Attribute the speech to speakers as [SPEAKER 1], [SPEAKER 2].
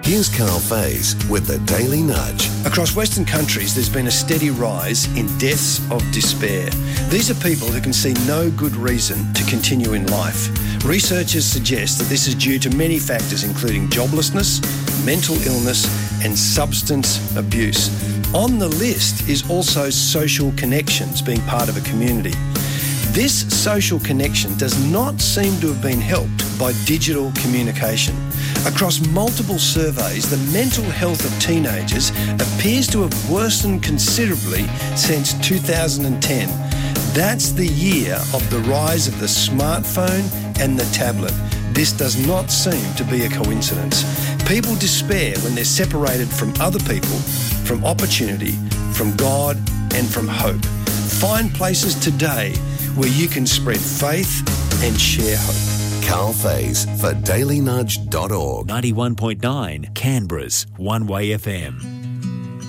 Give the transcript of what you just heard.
[SPEAKER 1] Here's Carl Faze with the Daily Nudge.
[SPEAKER 2] Across Western countries, there's been a steady rise in deaths of despair. These are people who can see no good reason to continue in life. Researchers suggest that this is due to many factors, including joblessness, mental illness, and substance abuse. On the list is also social connections, being part of a community. This social connection does not seem to have been helped by digital communication. Across multiple surveys, the mental health of teenagers appears to have worsened considerably since 2010. That's the year of the rise of the smartphone and the tablet. This does not seem to be a coincidence. People despair when they're separated from other people, from opportunity, from God, and from hope. Find places today where you can spread faith and share hope.
[SPEAKER 1] Carl Faze for dailynudge.org.
[SPEAKER 3] 91.9 Canberra's One Way FM.